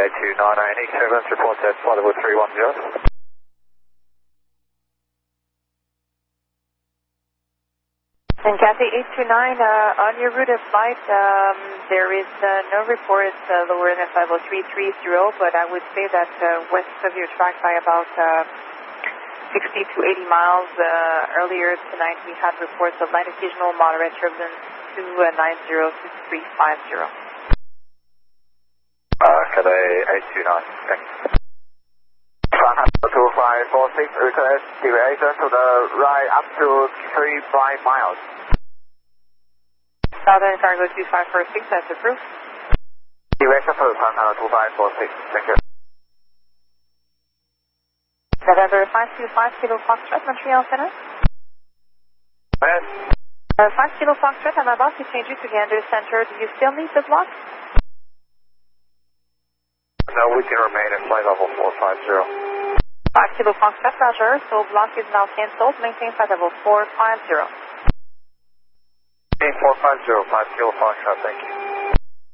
A299, report at flight level 310. And Cathay 829, on your route of flight, there is no report lower than flight level 330, but I would say that west of your track by about 60 to 80 miles earlier tonight, we had reports of light occasional moderate turbulence 290 to 350. Cathay 829, thanks. 2546, return deviation to the right up to 35 miles. Southern Cargo 2546, that's approved. Deviation for Santana 2546, thank you. November 525 Kilo Foxtrot, Montreal Center. Yes. 5 Kilo Foxtrot, I'm about to change you to Gander Center. Do you still need the block? No, we can remain at flight level 450. 5 Kilo Foxtrot, Roger. So block is now cancelled. Maintain flight level 450. Maintain 450, 5 Kilo Foxtrot, thank you.